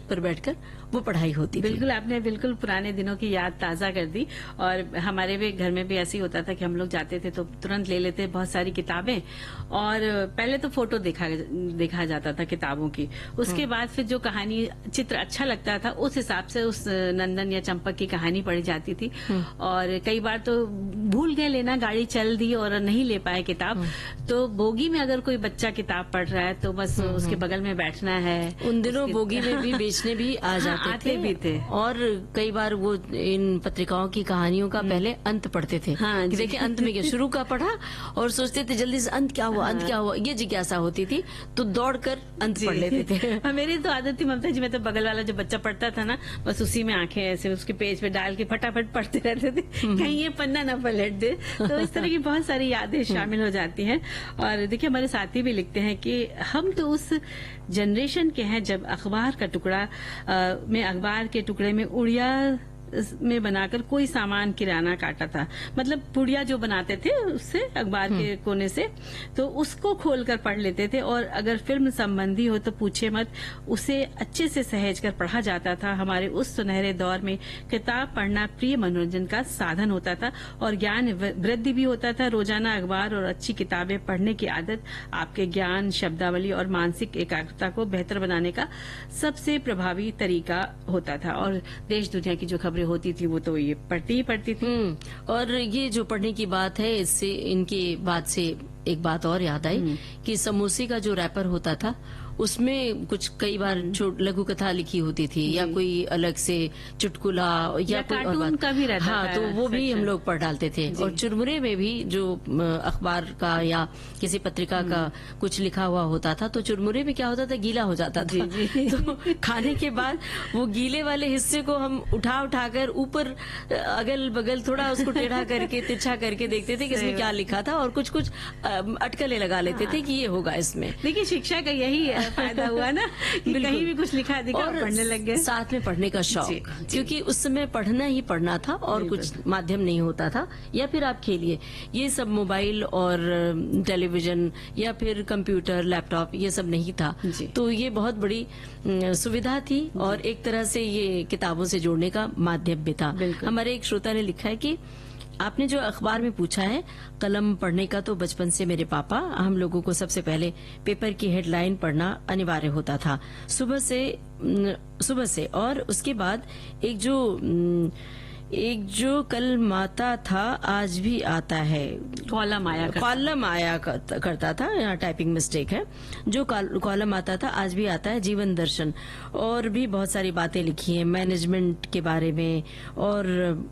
पर बैठकर वो पढ़ाई होती थी। बिल्कुल, आपने बिल्कुल पुराने दिनों की याद ताजा कर दी। और हमारे भी घर में भी ऐसे ही होता था कि हम लोग जाते थे तो तुरंत ले लेते बहुत सारी किताबें, और पहले तो फोटो देखा जाता था किताबों की, उसके बाद फिर जो कहानी चित्र अच्छा लगता था उस हिसाब से उस नंदन या चंपक की कहानी पढ़ी जाती थी। और कई बार तो भूल गए लेना, गाड़ी चल दी और नहीं ले पाए किताब, तो बोगी में अगर कोई बच्चा किताब पढ़ रहा है तो बस उसके बगल में बैठना है। उन दिनों बोगी में भी बेचने भी आ जाते आते भी थे। और कई बार वो इन पत्रिकाओं की कहानियों का पहले अंत पढ़ते थे। हाँ, कि देखिए अंत में क्या, शुरू का पढ़ा और सोचते थे जल्दी से अंत क्या हुआ, अंत क्या हुआ, ये जिज्ञासा होती थी, तो दौड़कर अंत पढ़ लेते थे। मेरी तो आदत थी ममता जी, मैं तो बगल वाला जो बच्चा पढ़ता था ना, बस उसी में आंखें ऐसे उसके पेज पे डाल के फटाफट पढ़ते रहते थे, कहीं ये पन्ना ना पलट दे। तो इस तरह की बहुत सारी यादें शामिल हो जाती हैं। और देखिए हमारे साथी भी लिखते हैं कि हम तो उस जनरेशन के हैं जब अखबार का टुकड़ा में अखबार के टुकड़े में उड़िया में बनाकर कोई सामान किराना काटा था, मतलब पुड़िया जो बनाते थे उससे अखबार के कोने से, तो उसको खोलकर पढ़ लेते थे। और अगर फिल्म संबंधी हो तो पूछे मत, उसे अच्छे से सहेज कर पढ़ा जाता था। हमारे उस सुनहरे दौर में किताब पढ़ना प्रिय मनोरंजन का साधन होता था और ज्ञान वृद्धि भी होता था। रोजाना अखबार और अच्छी किताबें पढ़ने की आदत आपके ज्ञान, शब्दावली और मानसिक एकाग्रता को बेहतर बनाने का सबसे प्रभावी तरीका होता था। और देश दुनिया की जो खबरें होती थी वो तो ये पढ़ती थी। और ये जो पढ़ने की बात है, इससे इनकी बात से एक बात और याद आई कि समोसे का जो रैपर होता था उसमें कुछ कई बार लघु कथा लिखी होती थी या कोई अलग से चुटकुला या कोई और बात का भी रहता हाँ, था, तो वो भी हम लोग पढ़ डालते थे। और चुरमुरे में भी जो अखबार का या किसी पत्रिका का कुछ लिखा हुआ होता था, तो चुरमुरे में क्या होता था, गीला हो जाता था। तो खाने के बाद वो गीले वाले हिस्से को हम उठा कर ऊपर अगल बगल थोड़ा उसको टेढ़ा करके तिरछा करके देखते थे कि इसमें क्या लिखा था, और कुछ अटकलें लगा लेते थे कि ये होगा इसमें। देखिए शिक्षा का यही फायदा हुआ ना कि कहीं भी कुछ लिखा दिखा और पढ़ने लग गए। साथ में पढ़ने का शौक, क्योंकि उस समय पढ़ना ही पढ़ना था और कुछ माध्यम नहीं होता था। या फिर आप खेलिए, ये सब मोबाइल और टेलीविजन या फिर कंप्यूटर, लैपटॉप, ये सब नहीं था, तो ये बहुत बड़ी सुविधा थी और एक तरह से ये किताबों से जोड़ने का माध्यम भी था। हमारे एक श्रोता ने लिखा है कि आपने जो अखबार में पूछा है, कलम पढ़ने का, तो बचपन से मेरे पापा हम लोगों को सबसे पहले पेपर की हेडलाइन पढ़ना अनिवार्य होता था सुबह से। और उसके बाद एक जो कल माता था आज भी आता है, कॉलम आया करता था, यहाँ टाइपिंग मिस्टेक है, जो कॉलम आता था आज भी आता है, जीवन दर्शन, और भी बहुत सारी बातें लिखी हैं मैनेजमेंट के बारे में, और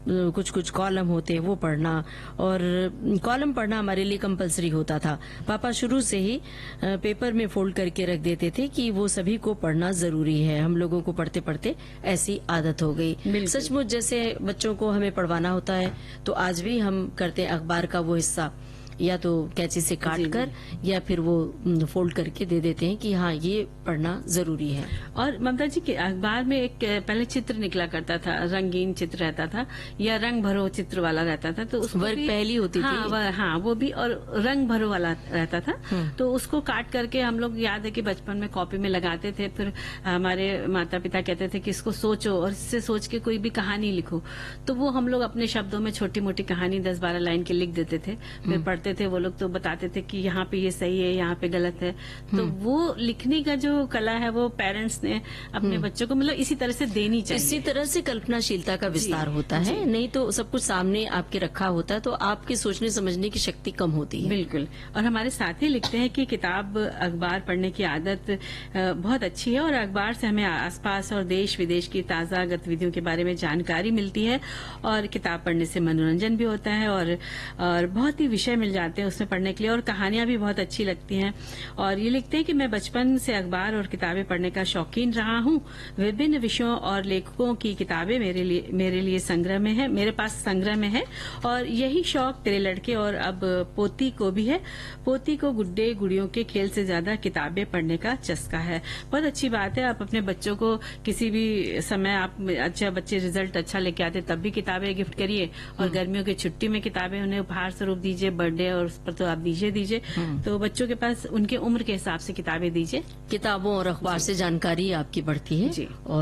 कुछ कॉलम होते हैं वो पढ़ना, और कॉलम पढ़ना हमारे लिए कंपलसरी होता था। पापा शुरू से ही पेपर में फोल्ड करके रख देते थे कि वो सभी को पढ़ना जरूरी है। हम लोगों को पढ़ते पढ़ते ऐसी आदत हो गई। सचमुच जैसे बच्चों को हमें पढ़वाना होता है, तो आज भी हम करते हैं अखबार का वो हिस्सा या तो कैंची से काट कर या फिर वो फोल्ड करके दे देते हैं कि हाँ ये पढ़ना जरूरी है। और ममता जी के अखबार में एक पहले चित्र निकला करता था, रंगीन चित्र रहता था या रंग भरो चित्र वाला रहता था, तो उस वर्ग पहली होती थी। हाँ वो भी, और रंग भरो वाला रहता था, तो उसको काट करके हम लोग, याद है कि बचपन में कॉपी में लगाते थे। फिर हमारे माता पिता कहते थे कि इसको सोचो और इससे सोच के कोई भी कहानी लिखो, तो वो हम लोग अपने शब्दों में छोटी मोटी कहानी 10-12 लाइन की लिख देते थे। फिर पढ़ते थे, वो लोग तो बताते थे कि यहाँ पे ये सही है, यहाँ पे गलत है। तो वो लिखने का जो कला है वो पेरेंट्स ने अपने बच्चों को मतलब इसी तरह से देनी चाहिए। इसी तरह से कल्पनाशीलता का विस्तार होता है, नहीं तो सब कुछ सामने आपके रखा होता है तो आपकी सोचने समझने की शक्ति कम होती है। बिल्कुल। और हमारे साथी लिखते हैं कि किताब अखबार पढ़ने की आदत बहुत अच्छी है और अखबार से हमें आसपास और देश विदेश की ताजा गतिविधियों के बारे में जानकारी मिलती है, और किताब पढ़ने से मनोरंजन भी होता है और बहुत ही विषय मिल जाते हैं उसमें पढ़ने के लिए, और कहानियां भी बहुत अच्छी लगती हैं। और ये लिखते हैं कि मैं बचपन से अखबार और किताबें पढ़ने का शौकीन रहा हूँ। विभिन्न विषयों और लेखकों की किताबें मेरे लिए संग्रह में है, मेरे पास संग्रह में है, और यही शौक तेरे लड़के और अब पोती को भी है। पोती को गुड्डे गुड़ियों के खेल से ज्यादा किताबें पढ़ने का चस्का है। बहुत अच्छी बात है, आप अपने बच्चों को किसी भी समय, आप अच्छा बच्चे रिजल्ट अच्छा लेके आते तब भी किताबें गिफ्ट करिए, और गर्मियों की छुट्टी में किताबें उन्हें उपहार स्वरूप दीजिए, बर्थडे और उस पर तो आप दीजिए। तो बच्चों के पास उनके उम्र के हिसाब से किताबें दीजिए। किताबों और अखबार से जानकारी आपकी बढ़ती है। जी।